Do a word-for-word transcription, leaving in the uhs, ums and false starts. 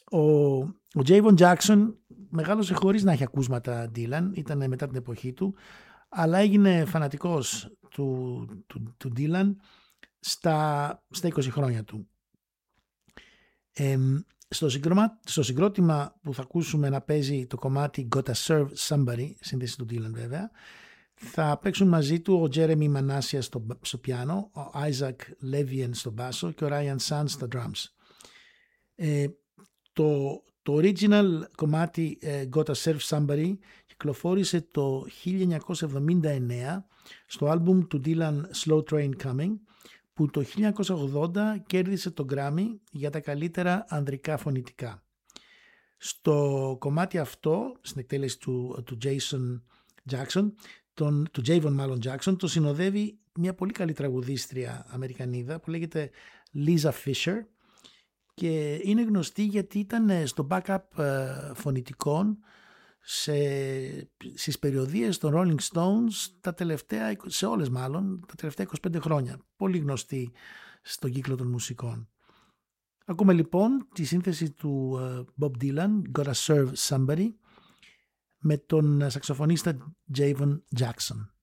Ο, ο Javon Jackson μεγάλωσε χωρίς να έχει ακούσματα Dylan, ήταν μετά την εποχή του, αλλά έγινε φανατικός του, του, του Dylan στα, στα είκοσι χρόνια του. Ε, στο, συγκρότημα, στο συγκρότημα που θα ακούσουμε να παίζει το κομμάτι Gotta Serve Somebody, σύνθεση του Dylan βέβαια, θα παίξουν μαζί του ο Jeremy Manasseh στο, στο πιάνο, ο Isaac Levian στο μπάσο και ο Ryan Sands στα drums. Ε, το, το original κομμάτι ε, Gotta Serve Somebody κυκλοφόρησε το χίλια εννιακόσια εβδομήντα εννέα στο άλμπουμ του Dylan Slow Train Coming, που το χίλια εννιακόσια ογδόντα κέρδισε το Grammy για τα καλύτερα ανδρικά φωνητικά. Στο κομμάτι αυτό, στην εκτέλεση του, του Jason Jackson, τον, του Javon μάλλον Jackson, το συνοδεύει μια πολύ καλή τραγουδίστρια Αμερικανίδα που λέγεται Lisa Fisher και είναι γνωστή γιατί ήταν στο backup ε, φωνητικών σε, στις περιοδίες των Rolling Stones τα τελευταία, σε όλες μάλλον, τα τελευταία είκοσι πέντε χρόνια. Πολύ γνωστή στον κύκλο των μουσικών. Ακούμε λοιπόν τη σύνθεση του uh, Bob Dylan, Gotta Serve Somebody, με τον σαξοφωνίστα Javon Jackson.